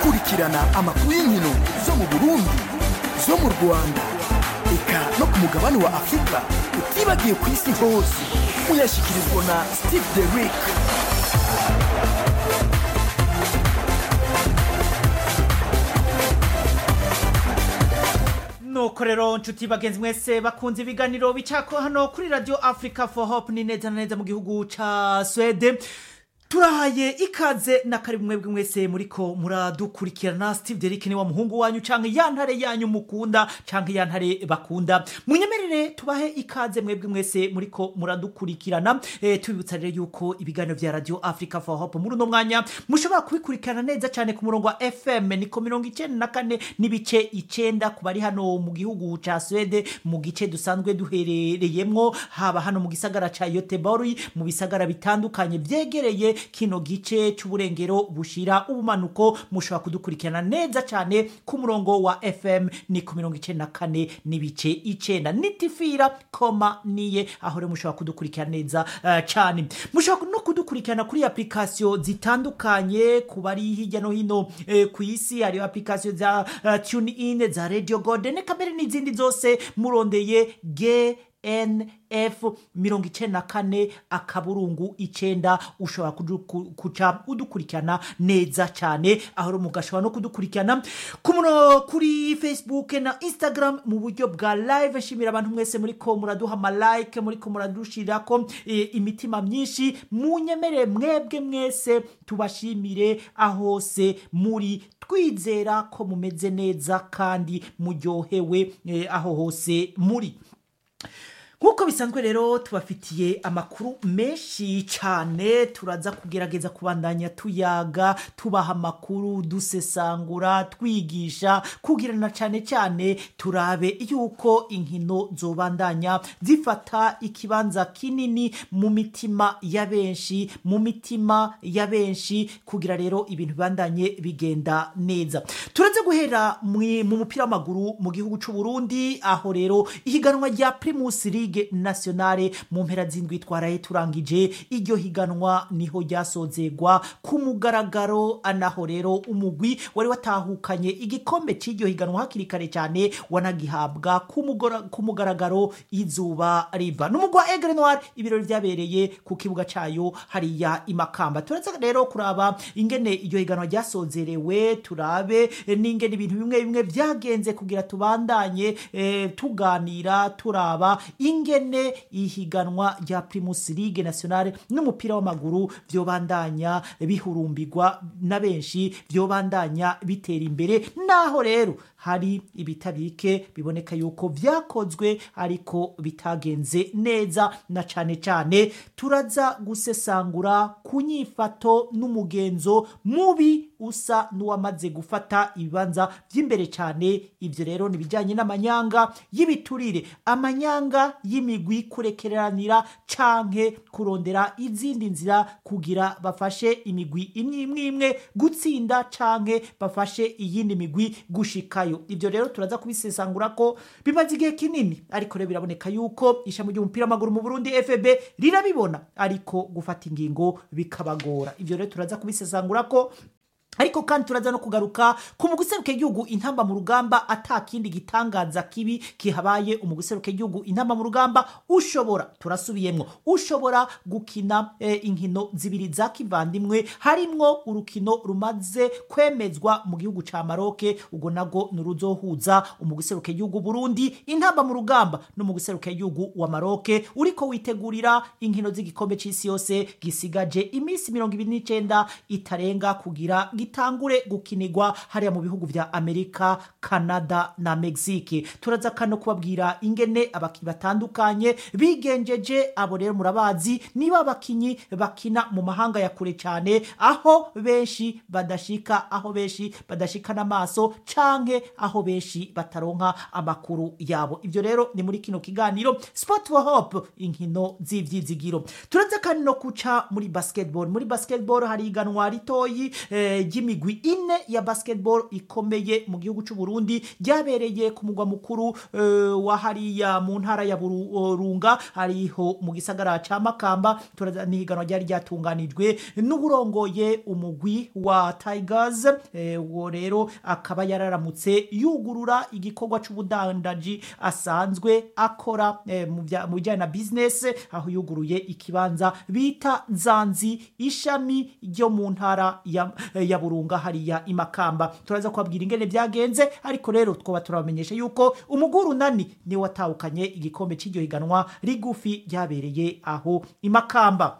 kurikirana amakuru y'inkino zo mu Burundi, zo mu Rwanda, eka no ku mugabane wa Afrika, utibagiye ku isi hose. Uyashikirizwa na Steve Derrick. Nuko rero nshuti bagenzi mwese bakunze ibiganiro bicako hano kuri Radio Africa for Hope ni neza na neza mu gihugu ca Sweden. Turahaye ikaze na karibu mwebwe mwese muriko muradukurikirana. Steve Derrick ni wa muhungu wanyu canke yantare yanyu mukunda canke yantare bakunda. Munyemerere tubahe ikaze mwebwe mwese muriko muradukurikirana. Tubibutsa rero yuko ibiganiro vya Radio Africa for Hope muri no mwanya mushobora kubikurikirana neza cyane ku murongo wa FM niko 94 n'ibice 9 kubari hano mu gihugu ca Sweden, mu gice dusanzwe duherereyemwo, haba hano mu gisagara ca Göteborg, mu bisagara bitandukanye vyegereye kino gice cy'uburengero bushira ubumanuko. Mushobora kudukurikirana neza cyane ku murongo wa FM ni ku 94 n'ibice 9 nitifira koma niye, aho rero mushobora kudukurikirana neza cyane. Mushobora no kudukurikirana kuri application zitandukanye kubari hirya no hino ku isi. Hari application za Tune In, za Radio Golden, kamere n'izindi zose murondeye GNF 94 akaburungu 9 ushobora kuca udukurikirana neza cyane. Aho ro mugashobora no kudukurikirana kuri Facebook na Instagram mu buryo bwa live. Shimira abantu mwese muriko muraduha ama like, muriko muradushirako imitima myinshi. Munyemere mwebwe mwese tubashimire ahose muri, twizera ko mumeze neza kandi muryohewe aho hose muri. Nkuko bisanzwe rero tubafitiye amakuru menshi cyane. Turaza kugerageza kubandanya tuyaga, tubaha amakuru, dusesangura, twigisha, kugirana cyane cyane turabe yuko inkino zobandanya zifata ikibanza kinini mu mitima ya benshi, kugira rero ibintu bandanye bigenda neza. Turaza guhera mu mupira w'amaguru mu gihugu cy'u Burundi, aho rero ihiganwa rya Primus League Nationale mu mpera z'indwi twaraye turangije. Iryo higanwa niho ryasozegwa ku mugaragaro, anaho rero umugwi wari watahukanye igikombe cy'iryo higanwa hakiri kare cyane wanagihabwa ku mugaragaro izuba riva. N'umugwi wa Aigle Noir ibirori byabereye ku kibuga cyayo hariya imakamba. Turaza rero kuraba ingene iryo higanwa ryasozerewe, turabe n'ingene ibintu bimwe byagenze kugira tubandanye tuganira turaba ingene ihiganwa rya Primus League Nationale n'umupira w'amaguru vyobandanya bihurumbirwa na benshi, vyobandanya bitera imbere. Naho rero hari ibitabike biboneka yuko vyakozwe ariko bitagenze neza, na cyane turaza gusesangura kunyifato n'umugenzo mubi usa n'uwamaze gufata ibibanza by'imbere cyane. Ivyo rero nibijanye n'amanyanga y'ibiturire, amanyanga y'imigwi kurekeranira canke kurondera izindi nzira kugira bafashe imigwi imwe gutsinda canke bafashe iyindi migwi gushikayo. Ivyo rero turaza kubisesangura ko bimaze igihe kinini, ariko rero biraboneka yuko ishami ry'umupira w'amaguru mu Burundi FB rirabibona, ariko gufata ingingo bikabagora. Ivyo rero turaza kubisesangura ko, ariko kandi turaza no kugaruka ku muguseruke igihugu intamba mu rugamba. Atakindi gitangaza kibi kihabaye, umuguseruke igihugu intamba mu rugamba ushobora gukina inkino zibiri za kivandimwe, harimwo urukino rumaze kwemezwa mu gihugu ca Maroc. Ubwo nago nuruzohuza umuguseruke igihugu Burundi intamba mu rugamba n'umuguseruke igihugu wa Maroc, uriko witegurira inkino z'igikombe c'isi yose gisigaje imisi 29 itarenga kugira gitangure gukinirwa hariya mu bihugu vya Amerika, Canada na Mexique. Turaza kano kubabwira ingene abakinyi batandukanye bigenjeje. Abo rero murabazi niba abakinyi bakina mu mahanga ya kure cyane, aho benshi badashika n'amaso canke aho benshi bataronka amakuru yabo. Ivyo rero ni muri kino kiganiro Sport for Hope, inkino z'ivyizigiro. Turaza kandi no kuca muri basketball. Muri basketball hari iganwa ritoyi ry'imigwi ine ya basketball ikomeye mu gihugu cy'u Burundi ryabereye ku mugwa mukuru wa hariya mu ntara ya Burunga hariho mu gisagara ca Makamba. Nihiganwa ryari ryatunganijwe n'uburongoye umugwi wa Tigers, wo rero akaba yararamutse yugurura igikorwa c'ubudandaji asanzwe akora mu bijyanye na business, aho yuguruye ikibanza bita Zanzi ishami ryo mu ntara ya Burunga hariya Imakamba. Turaza kubabwira ingene byagenze, ariko rero twoba turabamenyesha yuko umuguru nani ni watahukanye igikombe cy'iryo higanwa rigufi ryabereye aho Imakamba.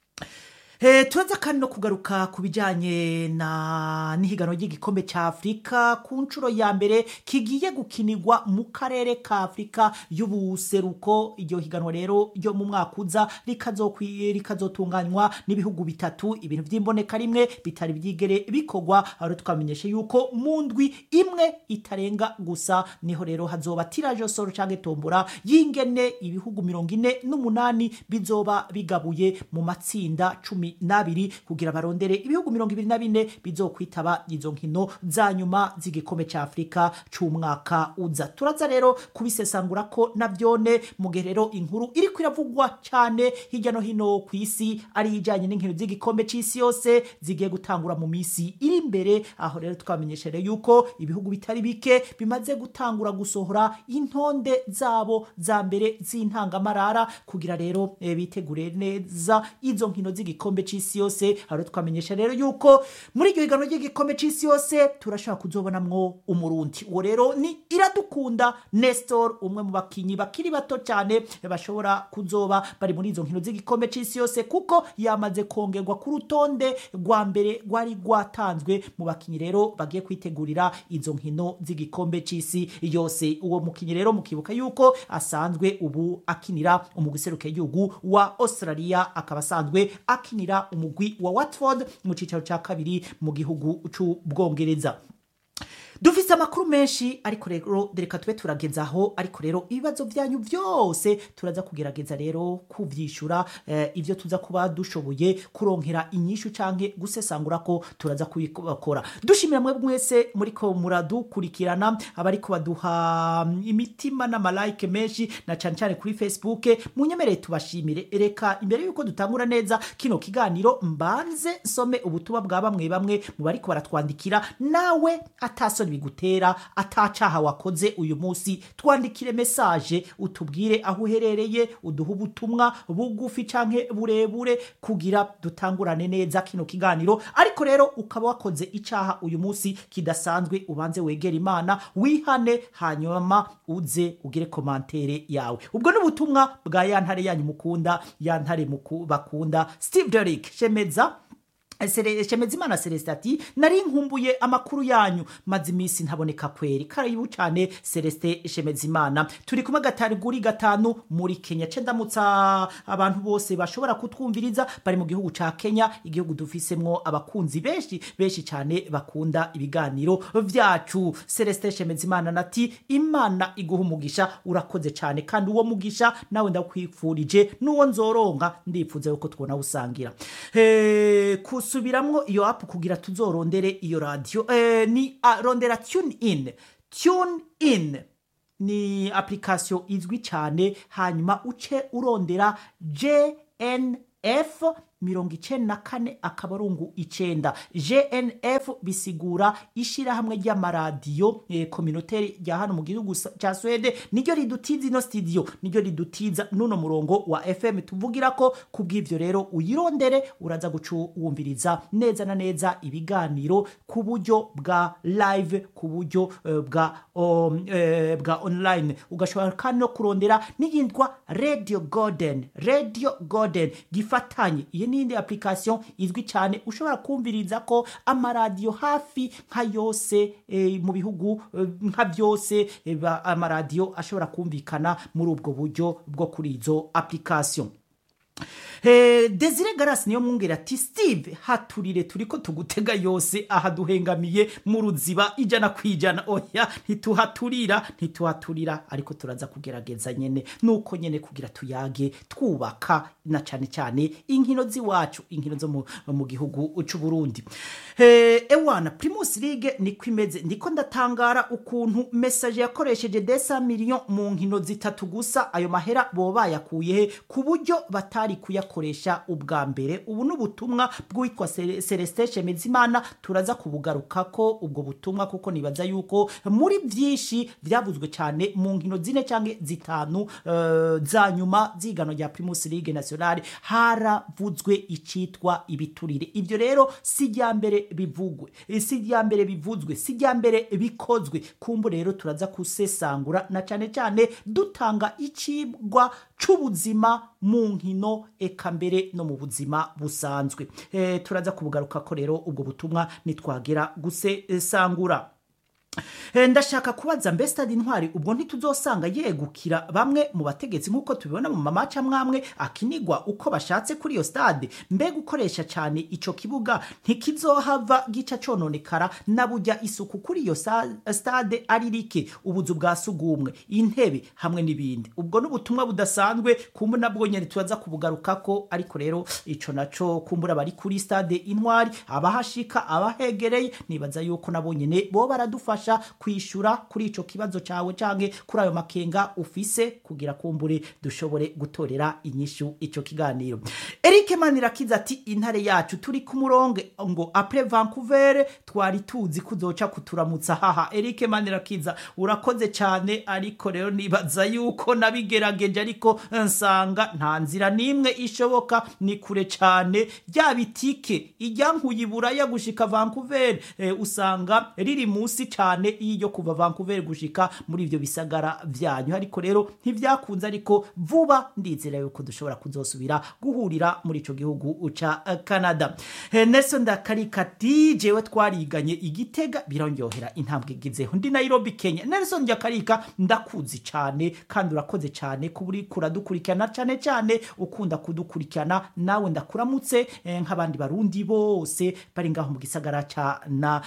Turaza kandi no kugaruka ku bijyanye n'ihiganwa ry'igikombe cya Afurika ku nshuro ya mbere kigiye gukinirwa mu karere ka Afurika y'ubuseruko. Iryo higanwa rero ryo mu mwaka uza rikazotunganywa n'ibihugu bitatu, ibintu by'imboneka rimwe bitari byigere bikorwa. Aho twamenyeshe yuko mu ndwi imwe itarenga gusa niho rero hazoba tiraje soro cyangwa tombora y'ingene ibihugu 48 bizoba bigabuye mu matsinda 12 kugira barondere ibihugu 24 bizokwitaba izo nkino za nyuma z'igikombe cya Afurika cy'umwaka uza. Turaza rero kubisesangura ko nabyone mu gerero inkuru iri kwiravugwa cyane hirya no hino ku isi ari ijanye n'inkino z'igikombe cy'isi yose zigiye gutangura mu misi iri imbere. Aho rero twamenyeshere yuko ibihugu bitari bike bimaze gutangura gusohora intonde zabo za mbere z'intangamarara kugira rero bitegure neza izo nkino z'igikombe cy'isi yose. Aho twamenyesha rero yuko muri iryo higanwa ry'igikombe cy'isi yose turashaka kuzobonamwo umurundi. Uwo rero ni Iradukunda Nestor, umwe mu bakinyi bakiri bato cyane bashobora kuzoba bari muri izo nkino z'igikombe cy'isi yose, kuko yamaze kongerwa ku rutonde rwa mbere rwari rwatanzwe mu bakinyi rero bagiye kwitegurira izo nkino z'igikombe cy'isi yose. Uwo mukinyi rero mukibuka yuko asanzwe ubu akinira umugwi seruke y'igihugu wa Australia, akaba asanzwe akinira umugwi wa Watford mu cicaro cya kabiri mu gihugu c'Ubwongereza. Dufise amakuru menshi, ariko rero dereka tube turagezaho, ariko rero ibibazo byanyu byose turaza kugerageza rero kuvyishura. Ivyo tuza kuba dushoboye kuronkera inyishu canke gusesangura ko turaza kubikora. Dushimira mwe mwese muriko muradukurikirana, abariko baduha imitima n'amalike menshi na cyane cyane kuri Facebook. Munyemerere tubashimire. Reka imbere yuko dutangura neza kino kiganiro mbanze some ubutuba bwa bamwe mu bariko baratwandikira. Nawe ataso bigutera atacaha wakoze uyu munsi, twandikire message utubwire aho uherereye, uduha ubutumwa bugufi canke burebure kugira dutangurane neza kino kiganiro. Ariko rero ukaba wakoze icaha uyu munsi kidasanzwe, ubanze wegera Imana wihane, hanyuma uze ugire commentaire yawe. Ubwo n'ubutumwa bwa yantare yanyu mukunda, yantare bakunda Steve Derrick Shemeza Shemezimana Celestin, nari nkumbuye amakuru yanyu maze imisi ntaboneka kweri. Karibu cyane Celestin Shemezimana. Turi kumwe gatari gatanu muri Kenya. Cendamutsa abantu bose bashobora kutwumviriza bari mu gihugu ca Kenya, igihugu dufisemwo abakunzi benshi cyane bakunda ibiganiro vyacu. Celestin Shemezimana nati Imana iguha umugisha, urakoze cyane kandi uwo mugisha nawe ndakwifurije nuwo nzoronka, ndipfuze yuko twona usangira. Subiramwo iyo app kugira tuzorondere iyo radio. Ni rondera Tune in ni application izwi cyane, hanyuma uce urondera JNF 94 akabarungu 9. JNF bisigura ishira hamwe ry'amaradiyo communautaire rya hano mu gihugu ca Swede. Niryo ridutiza ino studio, niryo ridutiza nuno murongo wa FM tuvugira ko. Kubw'ivyo rero uyirondere, uraza gucu wumviriza neza na neza ibiganiro ku buryo bwa live, ku buryo bwa online. Ugashobora kandi no kurondera n'iyitwa Radio Golden gifatanye. N'indi application izwi cyane ushobora kumviriza ko amaradiyo hafi nka yose mu bihugu nka byose, amaradiyo ashobora kumvikana muri ubwo buryo bwo kuri izo application. Desire Garasi niyo mwungera ati Steve haturire turiko tugutega yose aha duhengamiye mu ruziba ijana kwijana oya ntituhaturira ariko turaza kugerageza nyene nuko nyene kugira tuyage twubaka na cyane inkino ziwacu inkino zo mu gihugu c'u Burundi. Ewana Primus League niko imeze ndiko ndatangara ukuntu message yakoresheje 200 million mu nkino zitatu gusa ayo mahera bo bayakuye ku buryo batari kuyakoresha ubwa mbere ubu n'ubutumwa bw'uwitwa Celestin Shemezimana turaza kubugaruka ko ubwo butumwa kuko nibaza yuko muri byinshi byavuzwe cyane mu nkino zine cyangwa zitanu za nyuma zigano rya Primus League Nationale haravuzwe icitwa ibiturire ibyo rero sijya mbere bivugwe sijya mbere bivuzwe sijya mbere bikozwe kumbu rero turaza kusesangura na cyane dutanga icibwa c'ubuzima mu nkino eka mbere no mu buzima busanzwe turaza kubugaruka ko rero ubwo butumwa nitwagera gusesangura. Ndashaka kubaza mbe Stade Intwari ubwo ntituzosanga yegukira bamwe mu bategetsi nkuko tubibona mu mamaca mwamwe akinigwa uko bashatse kuri iyo stade mbe gukoresha cyane ico kibuga ntikizohava gica cononekara nabujya isuku kuri iyo stade ari rike ubuzu bwa sugumwe intebe hamwe n'ibindi ubwo n'ubutumwa budasanzwe kumbu nabwo nyene tuzaza kubugaruka ko ariko rero ico naco kumbura bari kuri Stade Intwari abahashika abahegereye nibaza yuko nabo nyene bo baradufasha kwishura kuri ico kibazo cawe canke kuri ayo makenga ufise kugira kumbure dushobore gutorera inyishu ico kiganiro. Eric Manirakiza ati intare yacu turi ku muronge ngo après Vancouver twari tuzi kuzoca kuturamutsa haha. Eric Manirakiza urakoze cyane ariko rero nibaza yuko nabigerageje ariko nsanga nta nzira nimwe ishoboka ni kure cyane rya bitike ijyankuye Buraya gushika Vancouver usanga riri musi cyane iyo kuva Vancouver gushika muri ivyo bisagara vyanyu ariko rero ntivyakunze ariko vuba ndizera yuko dushobora kuzosubira guhurira muri ico gihugu ca Canada. Nelson Ndakarika DJ we twariganye igitega birongyohera intambwe gizeho ndi Nairobi Kenya. Nelson Ndakarika ndakuzi cyane kandi urakoze cyane kuburi kuradukurikirana cyane ukunda kudukurikirana nawe ndakuramutse nk'abandi barundi bose bari ngaho mu gisagara ca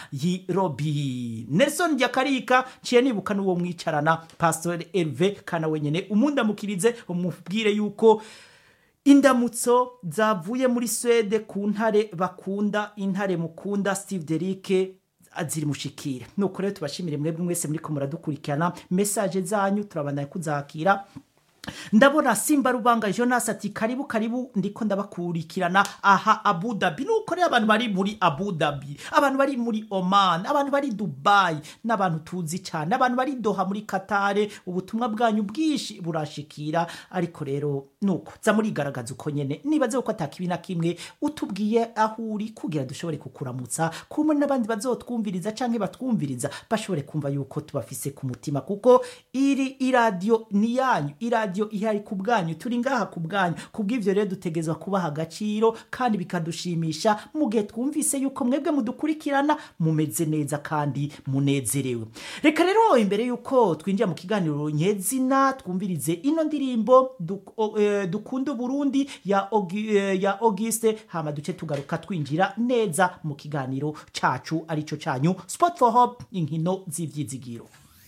Nairobi. Nelson Ndakarika ciye nibuka n'uwo mwicarana Pastor Hervé kana wenyene umundamukirize umubwire yuko indamutso zavuye muri Swede ku ntare bakunda intare mukunda Steve Derike aziri mushikire nuko rero tubashimire mwebwe mwese muri ko muradukurikirana message zanyu turabandanya kuzakira. Ndabona Simba Rubanga Jonas ati karibu ndiko ndabakurikirana aha Abu Dhabi nuko rero abantu bari muri Abu Dhabi abantu bari muri Oman abantu bari Dubai n'abantu tuzi cyane abantu bari Doha muri Qatar ubutumwa bwanyu bwishi burashikira ariko rero nuko za muri garagaza uko nyene nibaze uko atakibina kimwe utubwiye ahuri kugira dushobore kukuramutsa kumwe n'abandi bazotwumviriza canke batwumviriza bashobore kumva yuko tubafise ku mutima kuko iri radio ni yanyu iradio ihari ku bwanyu turi ngaha ku bwanyu kubw'ivyo rero dutegezwa kubaha agaciro kandi bikadushimisha mu gihe twumvise yuko mwebwe mudukurikirana mumeze neza kandi munezerewe. Reka rero imbere yuko twinjira mu kiganiro nyezina twumvirize ino ndirimbo dukunda Burundi ya Auguste hama duce tugaruka twinjira neza mu kiganiro cacu arico canyu Sport for Hope inkino z'ivyizigiro.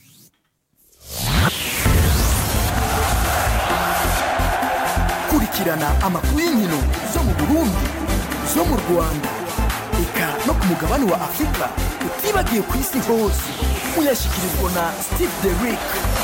Kurikirana amakuru y'inkino zo mu Burundi zo mu Rwanda eka no ku mugabane wa Afrika utibagiye ku isi hose uyashikirizwa na Steve Derrick.